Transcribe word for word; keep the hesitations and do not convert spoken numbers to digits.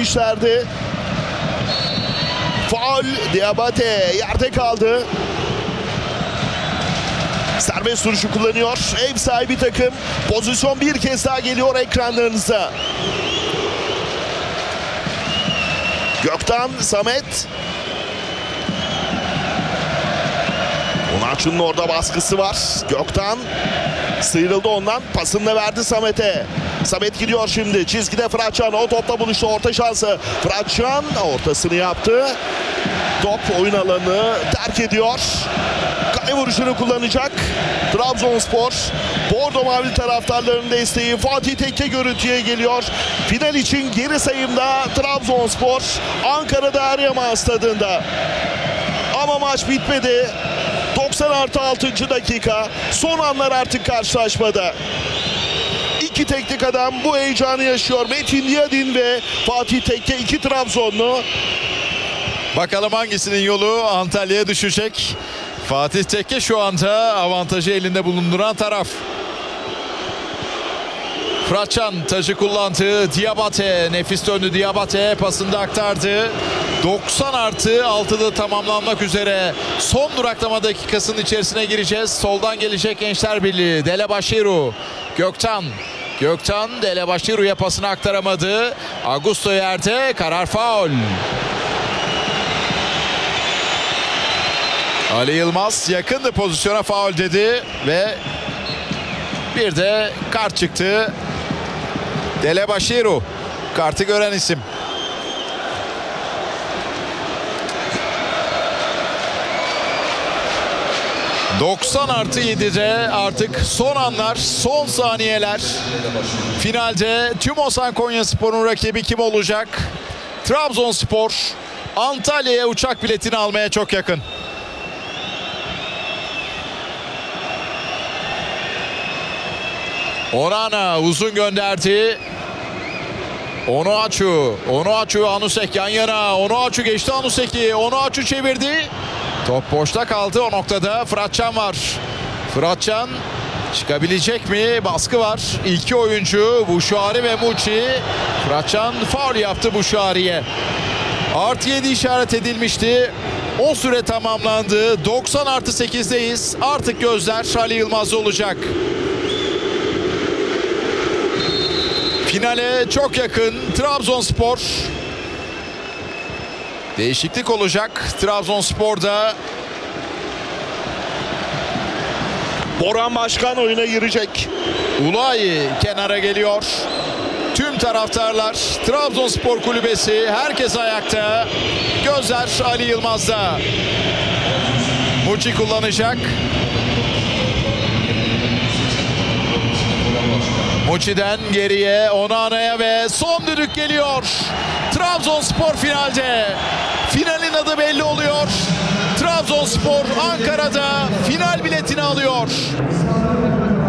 etmişlerdi. Faul, Diabate yerde kaldı. Serbest vuruşu kullanıyor. Ev sahibi takım. Pozisyon bir kez daha geliyor ekranlarınıza. Gökten Samet. Onaçu'nun orada baskısı var. Gökten sıyrıldı ondan. Pasını da verdi Samet'e. Samet gidiyor şimdi. Çizgide Fıratcan. O topla buluştu. Orta şansı. Fıratcan ortasını yaptı. Top oyun alanı terk ediyor. Kale vuruşunu kullanacak Trabzonspor. Bordo Mavili taraftarlarının desteği Fatih Tekke görüntüye geliyor. Final için geri sayımda Trabzonspor Ankara'da Eryaman Stadı'nda. Ama maç bitmedi. doksan artı altıncı dakika. Son anlar artık karşılaşmada. İki teknik adam bu heyecanı yaşıyor. Metin Diyadin ve Fatih Tekke, iki Trabzonlu. Bakalım hangisinin yolu Antalya'ya düşecek. Fatih Tekke şu anda avantajı elinde bulunduran taraf. Fıratcan tacı kullandı. Diabate nefis döndü. Diabate pasını da aktardı. doksan artı altıda tamamlanmak üzere. Son duraklama dakikasının içerisine gireceğiz. Soldan gelecek Gençler Birliği. Delebaşiru. Gökten. Gökten Delebaşiru'ya pasını aktaramadı. Augusto yerde. Karar faul. Ali Yılmaz yakındı pozisyona, faul dedi ve bir de kart çıktı. Delebaşiru kartı gören isim. doksan artı yedide artık son anlar, son saniyeler. Finalde Tümosan Konyaspor'un rakibi kim olacak? Trabzonspor Antalya'ya uçak biletini almaya çok yakın. Orana uzun gönderdi. Onuachu. Onuachu Anusek yan yana. Onuachu geçti Anusek'i. Onuachu çevirdi. Top boşta kaldı. O noktada Fıratcan var. Fıratcan çıkabilecek mi? Baskı var. İki oyuncu Buşari ve Muçi. Fıratcan faul yaptı Buşari'ye. Artı yedi işaret edilmişti. O süre tamamlandı. doksan artı sekizdeyiz. Artık gözler Ali Yılmaz'da olacak. Finale çok yakın Trabzonspor. Değişiklik olacak Trabzonspor'da. Boran Başkan oyuna girecek. Ulay kenara geliyor. Tüm taraftarlar, Trabzonspor kulübesi, herkes ayakta. Gözler Ali Yılmaz'da. Muçi kullanacak. Muçi'den geriye Onana'ya ve son düdük geliyor. Trabzonspor finalde. Finalin adı belli oluyor. Trabzonspor Ankara'da final biletini alıyor.